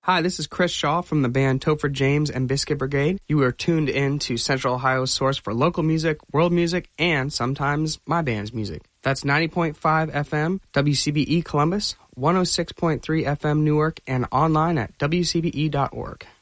Hi, this is Chris Shaw from the band Topher James and Biscuit Brigade. You are tuned in to Central Ohio's source for local music, world music, and sometimes my band's music. That's 90.5 FM, WCBE Columbus, 106.3 FM Newark, and online at WCBE.org.